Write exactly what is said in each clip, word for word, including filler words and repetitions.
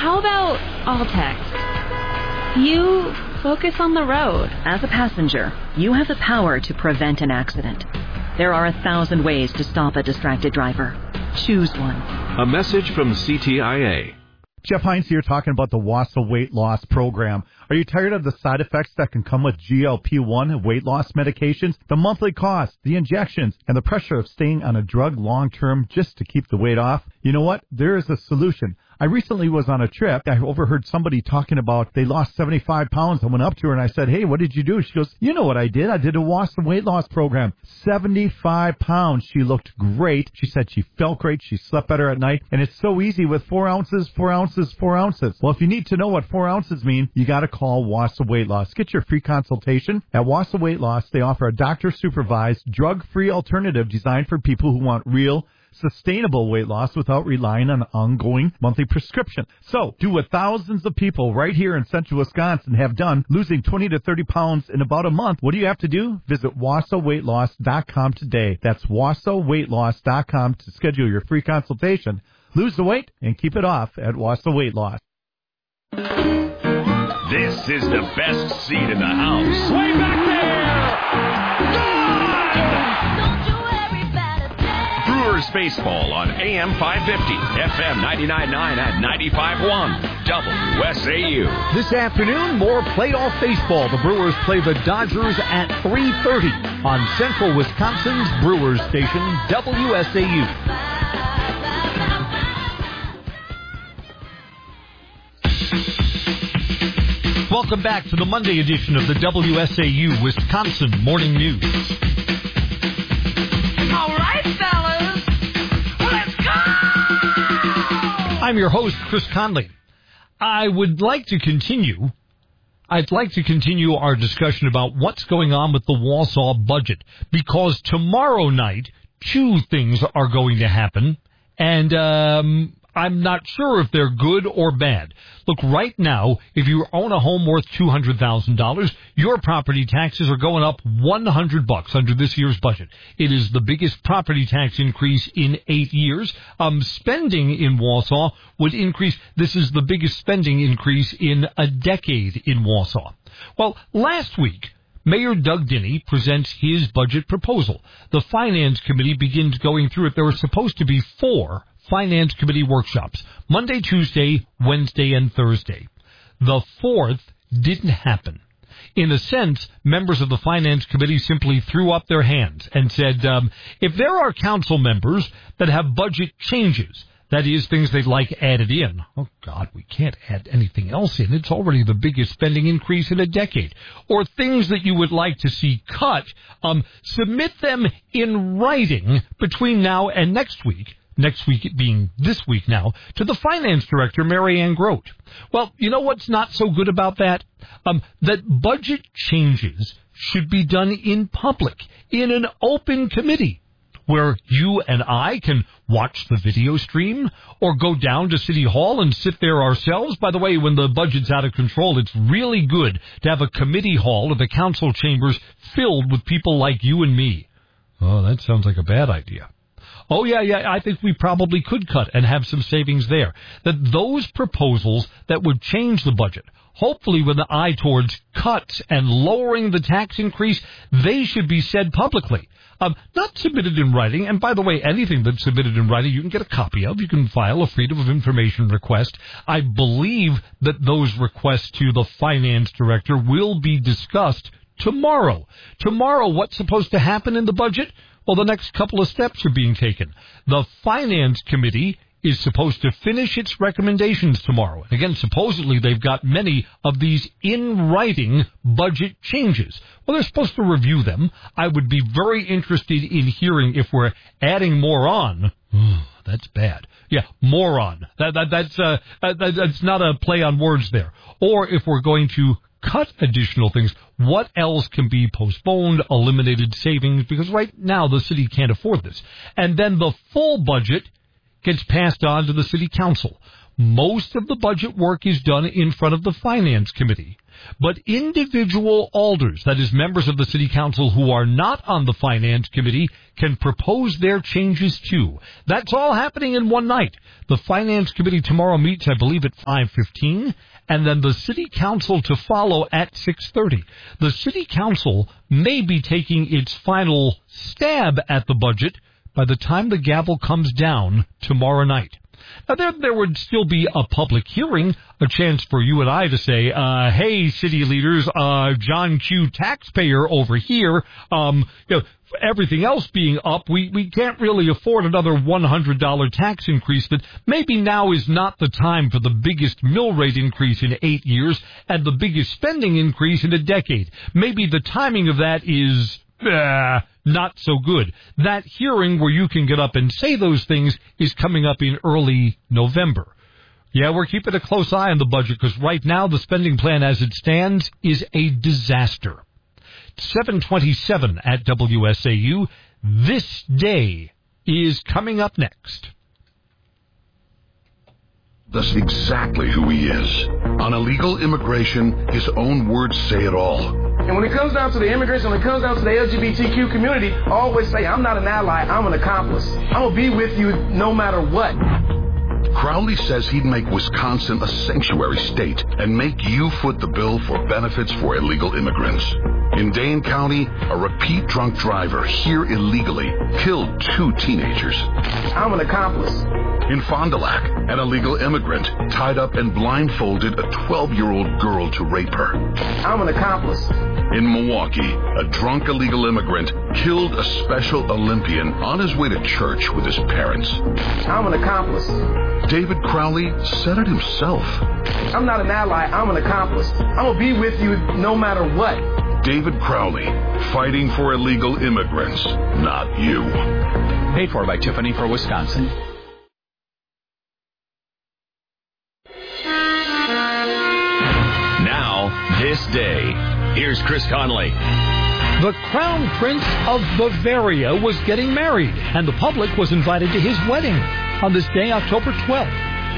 how about all text? You focus on the road. As a passenger, you have the power to prevent an accident. There are a thousand ways to stop a distracted driver. Choose one. A message from C T I A. Jeff Hines here talking about the WASA weight loss program. Are you tired of the side effects that can come with G L P one weight loss medications, the monthly cost, the injections, and the pressure of staying on a drug long-term just to keep the weight off? You know what? There is a solution. I recently was on a trip. I overheard somebody talking about they lost seventy-five pounds. I went up to her and I said, hey, what did you do? She goes, you know what I did? I did a WASA weight loss program. seventy-five pounds. She looked great. She said she felt great. She slept better at night. And it's so easy with four ounces, four ounces, four ounces. Well, if you need to know what four ounces mean, you got to call WASA Weight Loss. Get your free consultation. At WASA Weight Loss, they offer a doctor-supervised, drug-free alternative designed for people who want real, sustainable weight loss without relying on an ongoing monthly prescription. So, do what thousands of people right here in central Wisconsin have done, losing twenty to thirty pounds in about a month. What do you have to do? Visit wasa weight loss dot com today. That's wasa weight loss dot com to schedule your free consultation. Lose the weight and keep it off at WASA Weight Loss. This is the best seat in the house. Way back there! Brewers baseball on A M five fifty, F M ninety-nine point nine at ninety-five point one, W S A U. This afternoon, more playoff baseball. The Brewers play the Dodgers at three thirty on Central Wisconsin's Brewers station, W S A U. Welcome back to the Monday edition of the W S A U Wisconsin Morning News. All right, fellas, let's go! I'm your host, Chris Conley. I would like to continue. I'd like to continue our discussion about what's going on with the Wausau budget, because tomorrow night, two things are going to happen, and um, I'm not sure if they're good or bad. Look, right now, if you own a home worth two hundred thousand dollars, your property taxes are going up one hundred bucks under this year's budget. It is the biggest property tax increase in eight years. Um, spending in Wausau would increase. This is the biggest spending increase in a decade in Wausau. Well, last week, Mayor Doug Dinney presents his budget proposal. The Finance Committee begins going through it. There were supposed to be four Finance Committee workshops, Monday, Tuesday, Wednesday, and Thursday. The fourth didn't happen. In a sense, members of the Finance Committee simply threw up their hands and said, um, if there are council members that have budget changes, that is, things they'd like added in. Oh, God, we can't add anything else in. It's already the biggest spending increase in a decade. Or things that you would like to see cut, um, submit them in writing between now and next week. Next week being this week now, to the finance director, Mary Ann Grote. Well, you know what's not so good about that? Um, that budget changes should be done in public, in an open committee, where you and I can watch the video stream or go down to City Hall and sit there ourselves. By the way, when the budget's out of control, it's really good to have a committee hall or the council chambers filled with people like you and me. Oh, that sounds like a bad idea. Oh, yeah, yeah, I think we probably could cut and have some savings there. That those proposals that would change the budget, hopefully with an eye towards cuts and lowering the tax increase, they should be said publicly. Um, not submitted in writing. And by the way, anything that's submitted in writing, you can get a copy of. You can file a Freedom of Information request. I believe that those requests to the finance director will be discussed tomorrow. Tomorrow, what's supposed to happen in the budget? Well, the next couple of steps are being taken. The Finance Committee is supposed to finish its recommendations tomorrow. Again, supposedly they've got many of these in writing budget changes. Well, they're supposed to review them. I would be very interested in hearing if we're adding more on. That's bad. Yeah, moron. That, that, that's, uh, that, that's not a play on words there. Or if we're going to cut additional things, what else can be postponed, eliminated, savings, because right now the city can't afford this. And then the full budget gets passed on to the city council. Most of the budget work is done in front of the Finance Committee. But individual alders, that is members of the City Council who are not on the Finance Committee, can propose their changes too. That's all happening in one night. The Finance Committee tomorrow meets, I believe, at five fifteen, and then the City Council to follow at six thirty. The City Council may be taking its final stab at the budget by the time the gavel comes down tomorrow night. Now, there, there would still be a public hearing, a chance for you and I to say, uh, hey, city leaders, uh, John Q. taxpayer over here, um, you know, everything else being up, we, we can't really afford another one hundred dollars tax increase, but maybe now is not the time for the biggest mill rate increase in eight years and the biggest spending increase in a decade. Maybe the timing of that is Uh, not so good. That hearing where you can get up and say those things is coming up in early November. Yeah, we're keeping a close eye on the budget because right now the spending plan as it stands is a disaster. seven twenty-seven at W S A U. This day is coming up next. That's exactly who he is. On illegal immigration, his own words say it all. And when it comes down to the immigration, when it comes down to the L G B T Q community, I always say, I'm not an ally, I'm an accomplice. I'm going to be with you no matter what. Crowley says he'd make Wisconsin a sanctuary state and make you foot the bill for benefits for illegal immigrants. In Dane County, a repeat drunk driver here illegally killed two teenagers. I'm an accomplice. In Fond du Lac, an illegal immigrant tied up and blindfolded a twelve-year-old girl to rape her. I'm an accomplice. In Milwaukee, a drunk illegal immigrant killed a Special Olympian on his way to church with his parents. I'm an accomplice. David Crowley said it himself. I'm not an ally, I'm an accomplice. I'm going to be with you no matter what. David Crowley, fighting for illegal immigrants, not you. Paid for by Tiffany for Wisconsin. Now, this day. Here's Chris Conley. The Crown Prince of Bavaria was getting married, and the public was invited to his wedding on this day, October twelfth.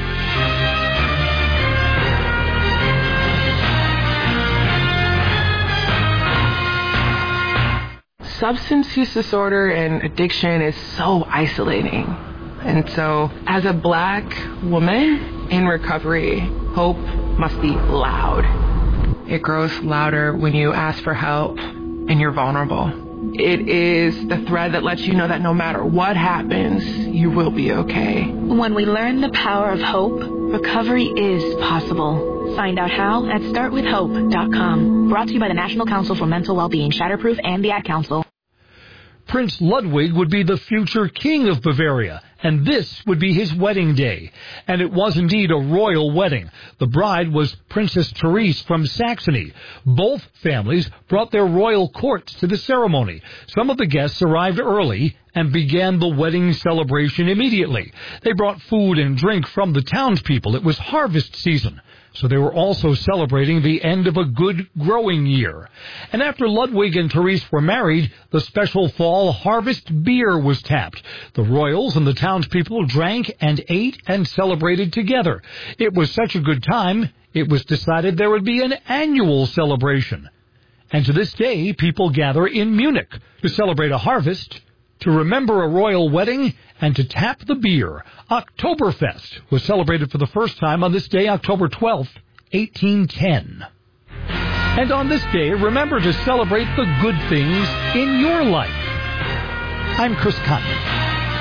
Substance use disorder and addiction is so isolating. And so, as a black woman in recovery, hope must be loud. It grows louder when you ask for help and you're vulnerable. It is the thread that lets you know that no matter what happens, you will be okay. When we learn the power of hope, recovery is possible. Find out how at start with hope dot com. Brought to you by the National Council for Mental Wellbeing, Shatterproof, and the Ad Council. Prince Ludwig would be the future king of Bavaria, and this would be his wedding day. And it was indeed a royal wedding. The bride was Princess Therese from Saxony. Both families brought their royal courts to the ceremony. Some of the guests arrived early and began the wedding celebration immediately. They brought food and drink from the townspeople. It was harvest season, so they were also celebrating the end of a good growing year. And after Ludwig and Therese were married, the special fall harvest beer was tapped. The royals and the townspeople drank and ate and celebrated together. It was such a good time, it was decided there would be an annual celebration. And to this day, people gather in Munich to celebrate a harvest, to remember a royal wedding, and to tap the beer. Oktoberfest was celebrated for the first time on this day, October twelfth, eighteen ten. And on this day, remember to celebrate the good things in your life. I'm Chris Conley.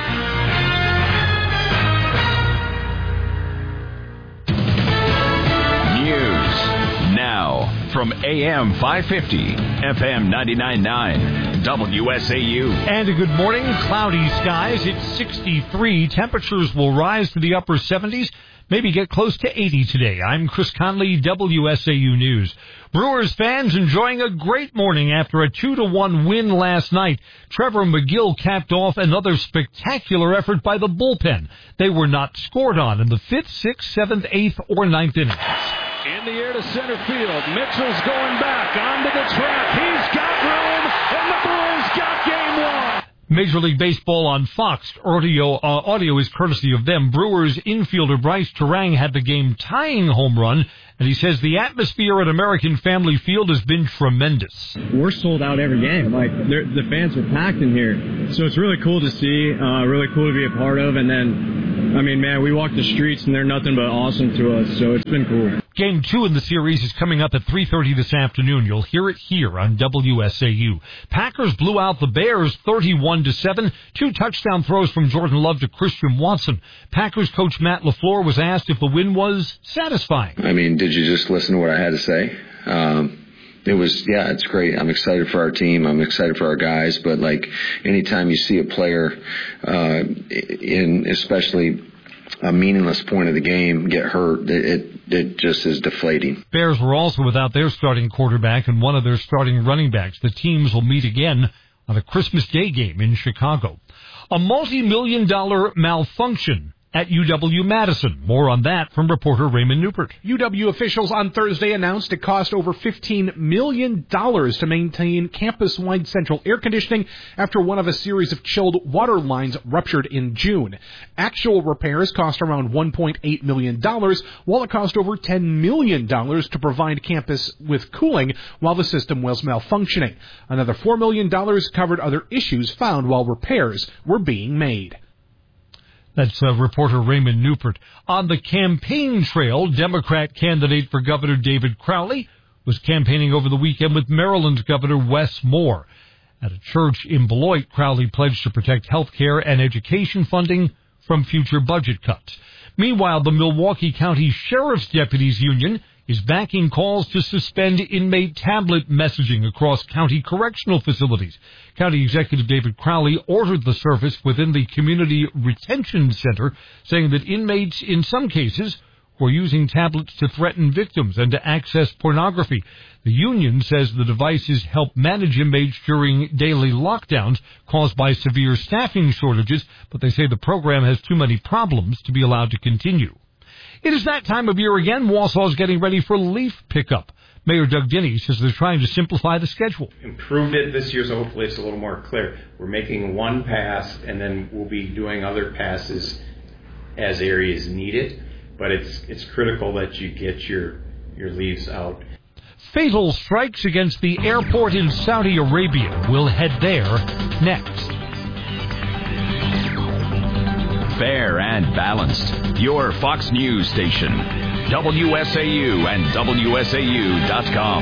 Now, from A M five fifty, F M ninety-nine point nine, W S A U. And a good morning. Cloudy skies. It's sixty-three. Temperatures will rise to the upper seventies, maybe get close to eighty today. I'm Chris Conley, W S A U News. Brewers fans enjoying a great morning after a two to one win last night. Trevor McGill capped off another spectacular effort by the bullpen. They were not scored on in the fifth, sixth, seventh, eighth, or ninth innings. In the air to center field. Mitchell's going back onto the track. He's got room, and the Brewers got game one. Major League Baseball on Fox. Audio, uh, audio is courtesy of them. Brewers infielder Bryce Terang had the game-tying home run, and he says the atmosphere at American Family Field has been tremendous. We're sold out every game. Like, the fans are packed in here. So it's really cool to see, uh, really cool to be a part of. And then, I mean, man, we walk the streets, and they're nothing but awesome to us. So it's been cool. Game two in the series is coming up at three thirty this afternoon. You'll hear it here on W S A U. Packers blew out the Bears thirty-one to seven. Two touchdown throws from Jordan Love to Christian Watson. Packers coach Matt LaFleur was asked if the win was satisfying. I mean, did you just listen to what I had to say? Um, it was, yeah, it's great. I'm excited for our team. I'm excited for our guys. But, like, anytime you see a player, uh, in especially a meaningless point of the game get hurt, it, it it just is deflating. Bears were also without their starting quarterback and one of their starting running backs. The teams will meet again on a Christmas Day game in Chicago. A multi-million dollar malfunction at U W-Madison. More on that from reporter Raymond Newport. U W officials on Thursday announced it cost over fifteen million dollars to maintain campus-wide central air conditioning after one of a series of chilled water lines ruptured in June. Actual repairs cost around one point eight million dollars, while it cost over ten million dollars to provide campus with cooling while the system was malfunctioning. Another four million dollars covered other issues found while repairs were being made. That's uh, reporter Raymond Newport. On the campaign trail, Democrat candidate for Governor David Crowley was campaigning over the weekend with Maryland Governor Wes Moore. At a church in Beloit, Crowley pledged to protect health care and education funding from future budget cuts. Meanwhile, the Milwaukee County Sheriff's Deputies Union is backing calls to suspend inmate tablet messaging across county correctional facilities. County Executive David Crowley ordered the service within the Community Retention Center, saying that inmates, in some cases, were using tablets to threaten victims and to access pornography. The union says the devices help manage inmates during daily lockdowns caused by severe staffing shortages, but they say the program has too many problems to be allowed to continue. It is that time of year again. Wausau is getting ready for leaf pickup. Mayor Doug Dinney says they're trying to simplify the schedule. Improved it this year, so hopefully it's a little more clear. We're making one pass, and then we'll be doing other passes as areas need it. But it's it's critical that you get your your leaves out. Fatal strikes against the airport in Saudi Arabia. We'll head there next. Fair and balanced. Your Fox News station. W S A U and W S A U dot com.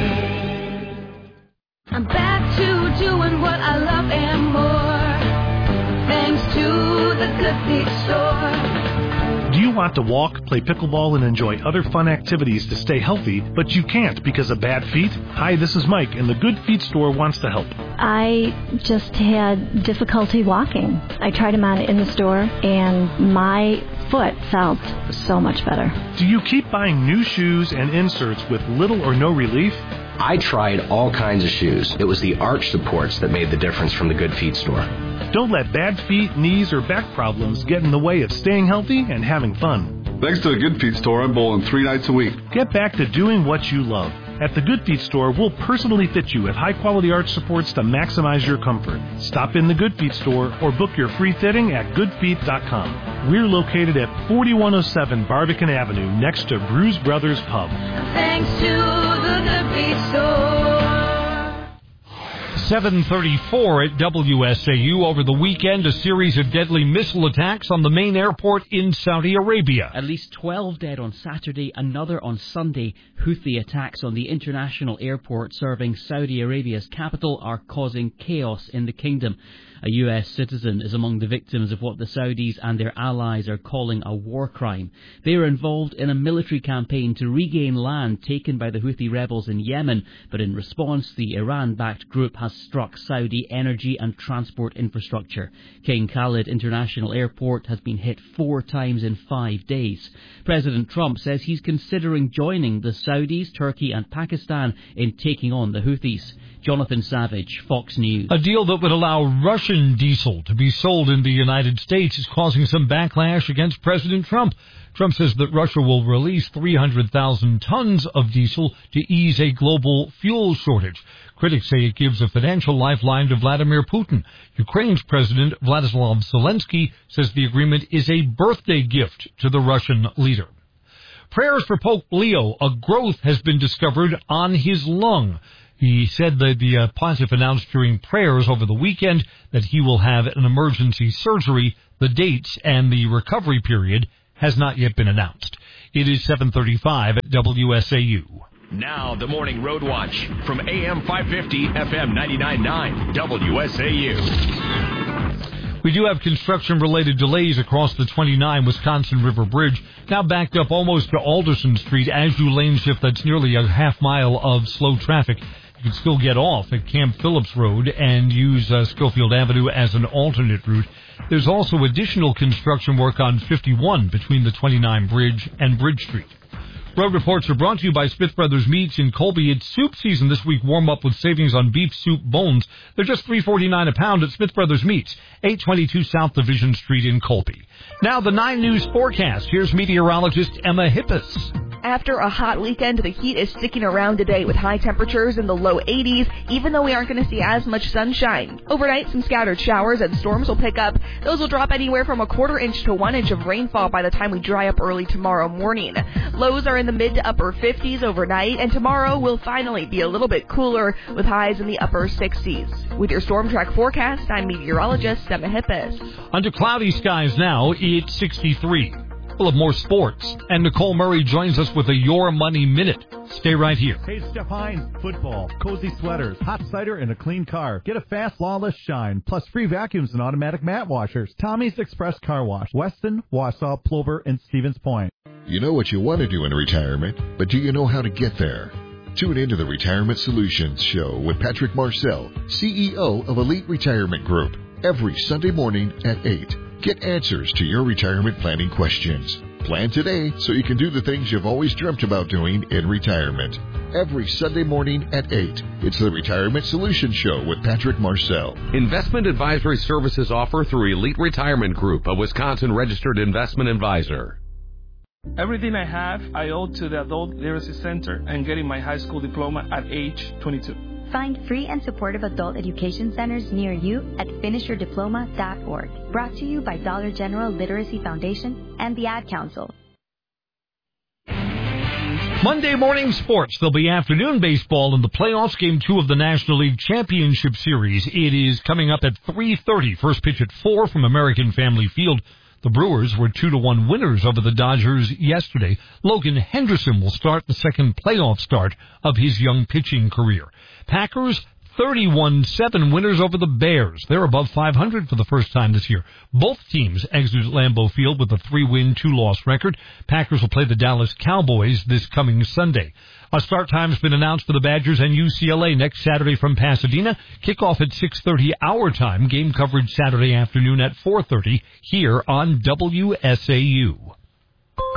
I'm back to doing what I love and more. Thanks to the Good Feet Store. Do you want to walk, play pickleball, and enjoy other fun activities to stay healthy, but you can't because of bad feet? Hi, this is Mike, and the Good Feet Store wants to help. I just had difficulty walking. I tried them on in the store, and my foot felt so much better. Do you keep buying new shoes and inserts with little or no relief? I tried all kinds of shoes. It was the arch supports that made the difference from the Good Feet Store. Don't let bad feet, knees, or back problems get in the way of staying healthy and having fun. Thanks to the Good Feet Store, I'm bowling three nights a week. Get back to doing what you love. At the Good Feet Store, we'll personally fit you with high-quality arch supports to maximize your comfort. Stop in the Good Feet Store or book your free fitting at good feet dot com. We're located at forty-one oh seven Barbican Avenue, next to Bruise Brothers Pub. Thanks to the Good Feet Store. seven thirty-four at W S A U. Over the weekend, a series of deadly missile attacks on the main airport in Saudi Arabia. At least twelve dead on Saturday, another on Sunday. Houthi attacks on the international airport serving Saudi Arabia's capital are causing chaos in the kingdom. A U S citizen is among the victims of what the Saudis and their allies are calling a war crime. They are involved in a military campaign to regain land taken by the Houthi rebels in Yemen, but in response, the Iran-backed group has struck Saudi energy and transport infrastructure. King Khalid International Airport has been hit four times in five days. President Trump says he's considering joining the Saudis, Turkey and Pakistan in taking on the Houthis. Jonathan Savage, Fox News. A deal that would allow Russian diesel to be sold in the United States is causing some backlash against President Trump. Trump says that Russia will release three hundred thousand tons of diesel to ease a global fuel shortage. Critics say it gives a financial confidential lifeline to Vladimir Putin. Ukraine's President Vladislav Zelensky says the agreement is a birthday gift to the Russian leader. Prayers for Pope Leo. A growth has been discovered on his lung. He said that the uh, pontiff announced during prayers over the weekend that he will have an emergency surgery. The dates and the recovery period has not yet been announced. It is seven thirty-five at W S A U. Now the Morning Road Watch from A M five fifty, F M ninety-nine point nine, W S A U. We do have construction-related delays across the twenty-nine Wisconsin River Bridge, now backed up almost to Alderson Street as you lane shift. That's nearly a half mile of slow traffic. You can still get off at Camp Phillips Road and use uh, Schofield Avenue as an alternate route. There's also additional construction work on fifty-one between the twenty-nine Bridge and Bridge Street. Road reports are brought to you by Smith Brothers Meats in Colby. It's soup season this week. Warm up with savings on beef soup bones. They're just three forty-nine a pound at Smith Brothers Meats, eight twenty-two South Division Street in Colby. Now the nine News forecast. Here's meteorologist Emma Hippis. After a hot weekend, the heat is sticking around today with high temperatures in the low eighties, even though we aren't going to see as much sunshine. Overnight, some scattered showers and storms will pick up. Those will drop anywhere from a quarter inch to one inch of rainfall by the time we dry up early tomorrow morning. Lows are in the mid to upper fifties overnight, and tomorrow will finally be a little bit cooler with highs in the upper sixties. With your Storm Track forecast, I'm meteorologist Emma Hippis. Under cloudy skies now, it's sixty-three. We'll have more sports, and Nicole Murray joins us with a Your Money Minute. Stay right here. Hey, Steph Hines, football, cozy sweaters, hot cider, and a clean car. Get a fast, flawless shine, plus free vacuums and automatic mat washers. Tommy's Express Car Wash, Weston, Wausau, Plover, and Stevens Point. You know what you want to do in retirement, but do you know how to get there? Tune into the Retirement Solutions Show with Patrick Marcel, C E O of Elite Retirement Group, every Sunday morning at eight. Get answers to your retirement planning questions. Plan today so you can do the things you've always dreamt about doing in retirement. Every Sunday morning at eight. It's the Retirement Solutions Show with Patrick Marcel. Investment advisory services offered through Elite Retirement Group, a Wisconsin registered investment advisor. Everything I have, I owe to the Adult Literacy Center and getting my high school diploma at age twenty-two. Find free and supportive adult education centers near you at finish your diploma dot org. Brought to you by Dollar General Literacy Foundation and the Ad Council. Monday morning sports. There'll be afternoon baseball in the playoffs, game two of the National League Championship Series. It is coming up at three thirty. First pitch at four from American Family Field. The Brewers were two to one winners over the Dodgers yesterday. Logan Henderson will start the second playoff start of his young pitching career. Packers, thirty-one seven winners over the Bears. They're above five hundred for the first time this year. Both teams exited Lambeau Field with a three-win, two-loss record. Packers will play the Dallas Cowboys this coming Sunday. A start time has been announced for the Badgers and U C L A next Saturday from Pasadena. Kickoff at six thirty our time. Game coverage Saturday afternoon at four thirty here on W S A U.